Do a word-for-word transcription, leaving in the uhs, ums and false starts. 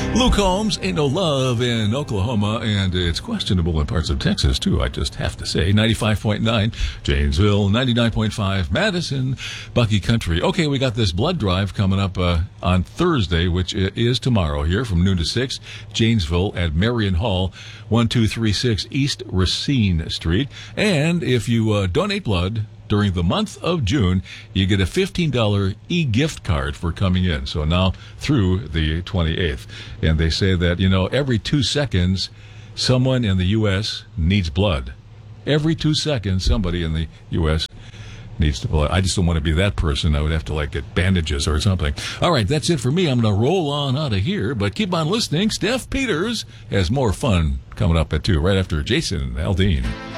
Luke Combs, Ain't No Love in Oklahoma, and it's questionable in parts of Texas, too, I just have to say. ninety-five point nine, Janesville, ninety-nine point five, Madison, Bucky Country. Okay, we got this blood drive coming up uh, on Thursday, which is tomorrow here from noon to six, Janesville at Marion Hall, one two three six East Racine Street. And if you uh, donate blood during the month of June, you get a fifteen dollars e-gift card for coming in. So now through the twenty-eighth. And they say that, you know, every two seconds, someone in the U S needs blood. Every two seconds, somebody in the U S needs to blood. I just don't want to be that person. I would have to, like, get bandages or something. All right, that's it for me. I'm going to roll on out of here, but keep on listening. Steph Peters has more fun coming up at two, right after Jason Aldean.